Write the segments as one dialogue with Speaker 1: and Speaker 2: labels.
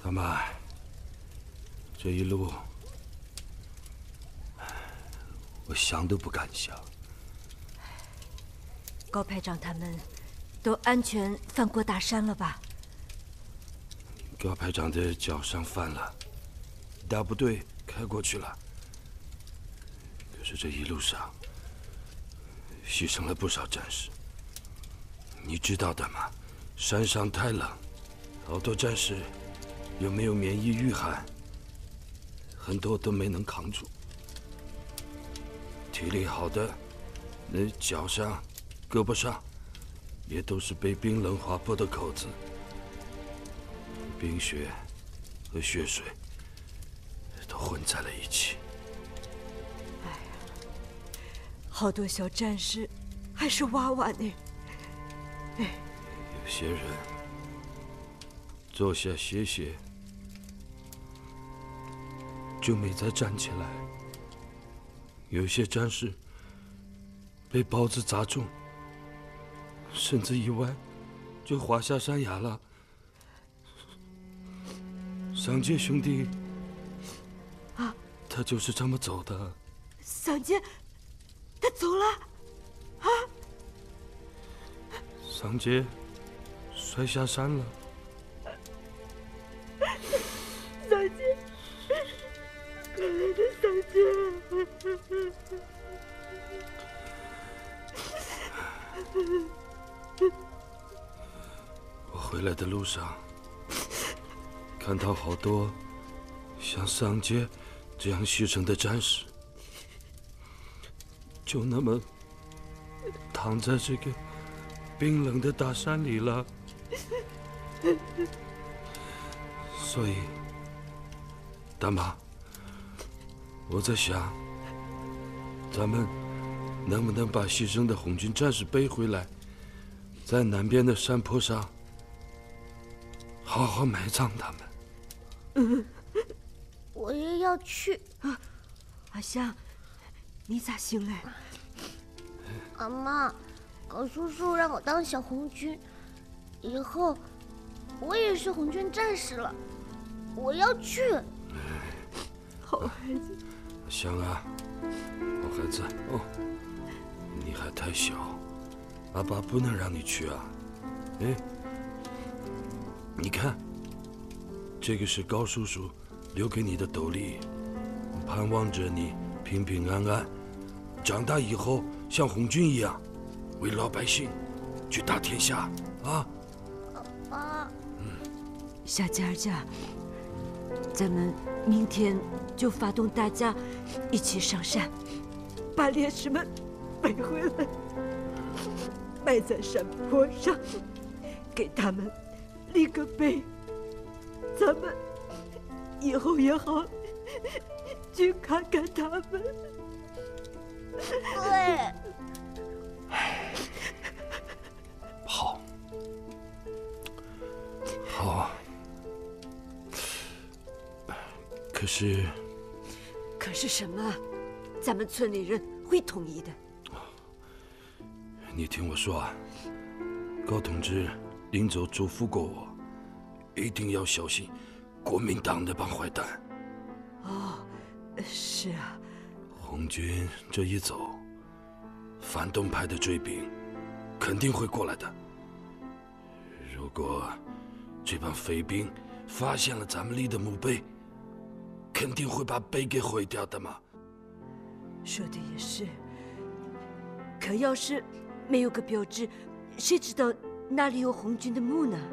Speaker 1: 大妈，这一路我想都不敢想。
Speaker 2: 高排长他们都安全翻过大山了吧？
Speaker 1: 高排长的脚上翻了，大部队开过去了。可是这一路上牺牲了不少战士，你知道的嘛，山上太冷，好多战士又没有免疫御寒，很多都没能扛住。体力好的，那脚上、胳膊上也都是被冰冷划破的口子，冰雪和血水都混在了一起。
Speaker 2: 哎呀，好多小战士还是娃娃呢。哎，
Speaker 1: 有些人坐下歇歇，就没再站起来。有些战士被包子砸中，身子一歪，就滑下山崖了。桑杰兄弟，
Speaker 2: 啊，
Speaker 1: 他就是这么走的。
Speaker 2: 桑杰，他走了，啊！
Speaker 1: 桑杰摔下山了。
Speaker 2: 桑杰，可怜的桑杰。
Speaker 1: 我回来的路上，看到好多像桑杰这样牺牲的战士，就那么躺在这个冰冷的大山里了。所以，大妈，我在想，咱们能不能把牺牲的红军战士背回来，在南边的山坡上好好埋葬他们？
Speaker 3: 我也要去。
Speaker 2: 阿香，你咋醒来？
Speaker 3: 阿妈，高叔叔让我当小红军，以后我也是红军战士了。我要去。
Speaker 2: 好孩子，
Speaker 1: 香啊，好孩子哦，你还太小，阿爸不能让你去啊。哎，你看，这个是高叔叔留给你的斗笠，盼望着你平平安安，长大以后像红军一样，为老百姓去打天下啊！
Speaker 3: 爸，
Speaker 2: 小佳儿家，咱们明天就发动大家一起上山，把烈士们背回来，埋在山坡上，给他们立个碑。咱们以后也好去看看他们。
Speaker 3: 对。
Speaker 1: 好，好。
Speaker 2: 可是什么？咱们村里人会同意的。
Speaker 1: 你听我说啊，高同志临走嘱咐过我，一定要小心国民党那帮坏蛋。
Speaker 2: 哦，是啊。
Speaker 1: 红军这一走，反动派的追兵肯定会过来的。如果这帮匪兵发现了咱们立的墓碑，肯定会把碑给毁掉的嘛。
Speaker 2: 说的也是。可要是没有个标志，谁知道哪里有红军的墓呢？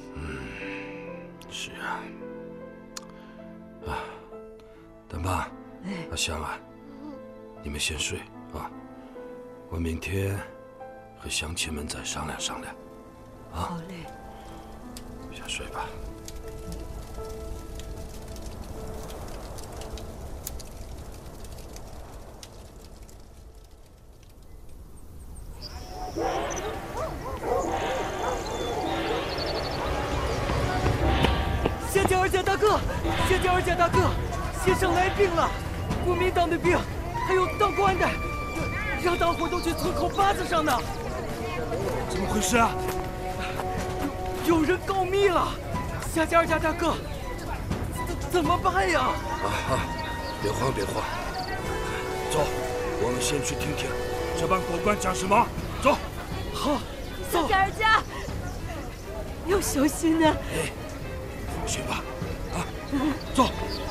Speaker 1: 是啊。啊，大妈，阿香啊，你们先睡啊，我明天和乡亲们再商量商量。啊，
Speaker 2: 好嘞，
Speaker 1: 先睡吧。
Speaker 4: 谢谢二姐大哥，谢谢二姐大哥，先生来兵了，国民党的兵，还有当官的，让大伙都去村口坝子上呢。
Speaker 1: 怎么回事啊？
Speaker 4: 有人告密了，谢谢二姐大哥， 怎么办呀？
Speaker 1: 别慌别慌，走，我们先去听听这帮狗官讲什么。走。
Speaker 4: 好，
Speaker 2: 小姐儿家要小心啊！
Speaker 1: 哎，放心吧，走。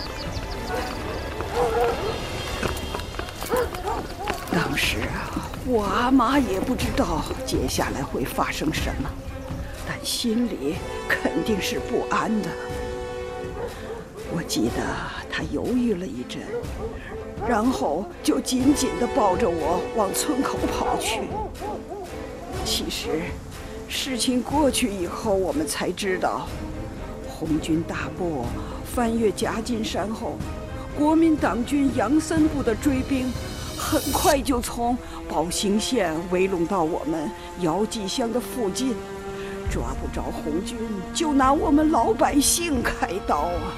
Speaker 5: 当时我阿妈也不知道接下来会发生什么，但心里肯定是不安的。我记得她犹豫了一阵，然后就紧紧地抱着我往村口跑去。其实，事情过去以后，我们才知道，红军大部翻越夹金山后，国民党军杨森部的追兵很快就从宝兴县围拢到我们姚记乡的附近，抓不着红军，就拿我们老百姓开刀啊！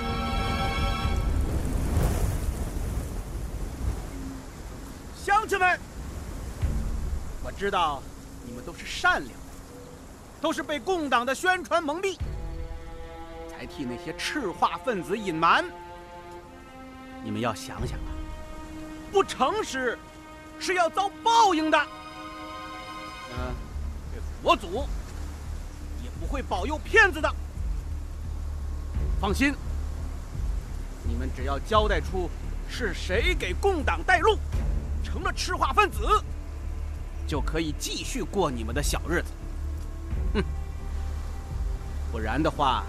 Speaker 6: 乡亲们，我知道你们都是善良的，都是被共党的宣传蒙蔽，才替那些赤化分子隐瞒。你们要想想啊，不诚实是要遭报应的。这佛祖也不会保佑骗子的。放心，你们只要交代出是谁给共党带路，成了赤化分子，就可以继续过你们的小日子。不然的话，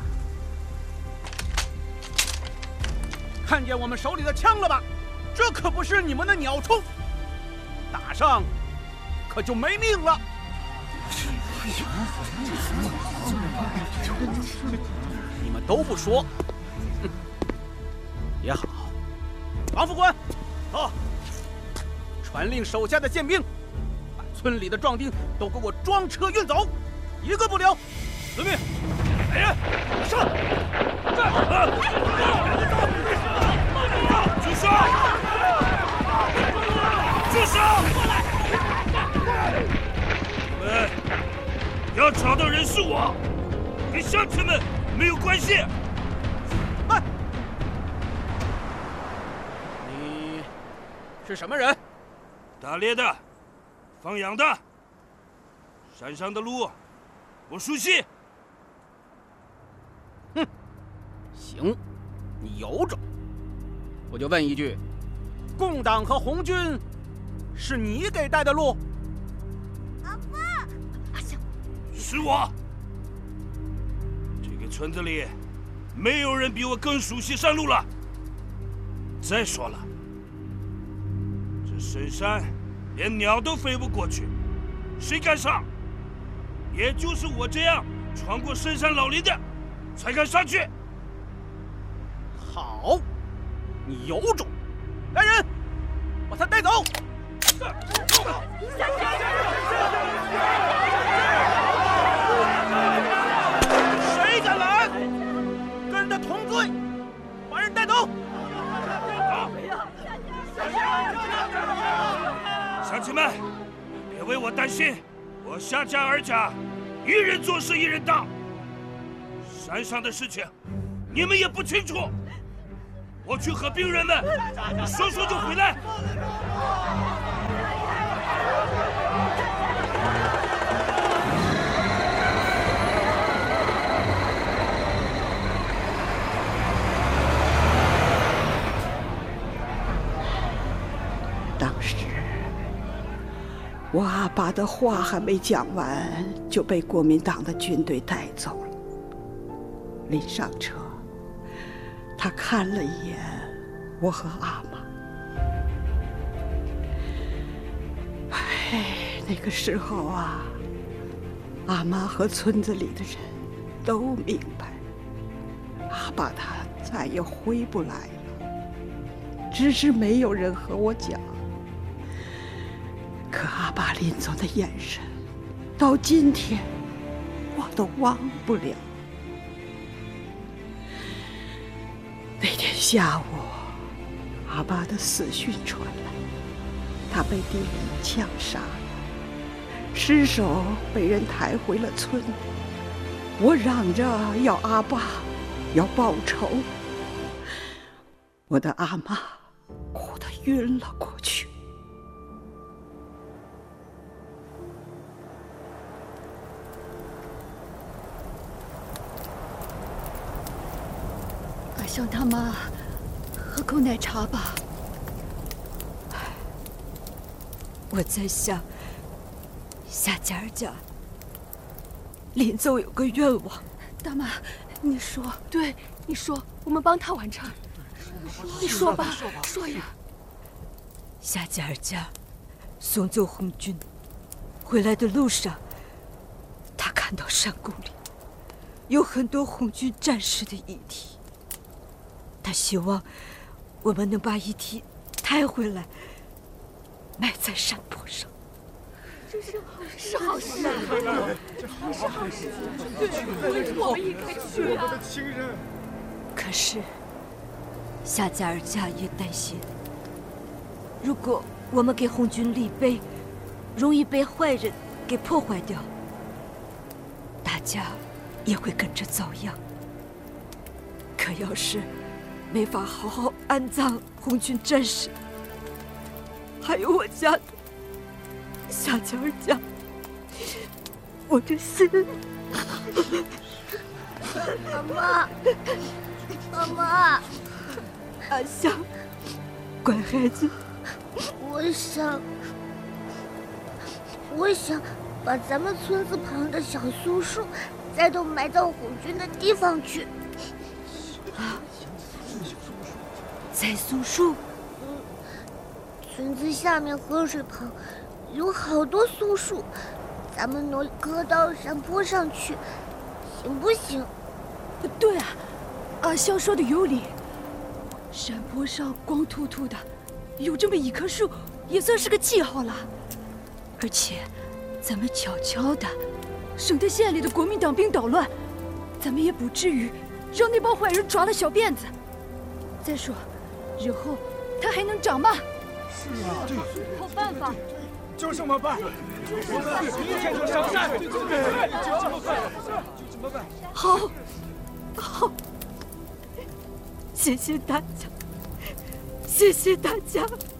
Speaker 6: 看见我们手里的枪了吧？这可不是你们的鸟虫，打上可就没命了。你们都不说，也好。王副官，走，传令手下的宪兵，把村里的壮丁都给我装车运走，一个不留。遵命。来人，上！住手！住手！
Speaker 1: 你们要找的人是我，跟乡亲们没有关系。
Speaker 6: 慢！你是什么人？
Speaker 1: 打猎的，放羊的，山上的路我熟悉。
Speaker 6: 行，你有种！我就问一句，共党和红军是你给带的路？
Speaker 3: 阿爸，
Speaker 2: 阿香，
Speaker 1: 是我。这个村子里没有人比我更熟悉山路了。再说了，这深山连鸟都飞不过去，谁敢上？也就是我这样穿过深山老林的，才敢上去。
Speaker 6: 好，你有种！来人，把他带走！谁敢来？跟他同罪，把人带走！
Speaker 1: 乡亲们，别为我担心，我下家而家，一人做事一人当。山上的事情，你们也不清楚。我去和兵人们说说就回来。
Speaker 5: 当时我阿爸的话还没讲完，就被国民党的军队带走了。临上车，他看了一眼我和阿妈。那个时候啊，阿妈和村子里的人都明白，阿爸他再也回不来了，只是没有人和我讲。可阿爸临走的眼神，到今天我都忘不了。那天下午，阿爸的死讯传来，他被敌人枪杀了，尸首被人抬回了村。我嚷着要阿爸，要报仇， 我的阿妈哭得晕了过去。
Speaker 7: 阿香他妈，喝口奶茶吧。
Speaker 2: 我在想，夏家儿家临走有个愿望。
Speaker 7: 大妈，你说，对，你说，我们帮他完成。你说吧，说呀。
Speaker 2: 夏家儿家送走红军，回来的路上，他看到山谷里有很多红军战士的遗体。他希望我们能把遗体抬回来，埋在山坡上。
Speaker 7: 这是好事，这是好事，对，我们应该去啊。我的亲人。
Speaker 2: 可是夏家儿家也担心，如果我们给红军立碑，容易被坏人给破坏掉，大家也会跟着遭殃。可要是没法好好安葬红军战士，还有我家的夏家儿家，我的心。
Speaker 3: 妈妈，
Speaker 2: 阿香，乖孩子。
Speaker 3: 我想把咱们村子旁的小松树再都埋到红军的地方去。
Speaker 2: 栽松树？
Speaker 3: 村子下面河水旁有好多松树，咱们挪棵到山坡上去，行不行？
Speaker 7: 对啊，阿香说的有理。山坡上光秃秃的，有这么一棵树，也算是个记号了。而且，咱们悄悄的，省得县里的国民党兵捣乱，咱们也不至于让那帮坏人抓了小辫子。再说，日后它还能长吗？
Speaker 8: 是啊，对，
Speaker 7: 好办法，
Speaker 8: 就这么办。我们明天就上山，就这么办。
Speaker 2: 好，好，谢谢大家，谢谢大家。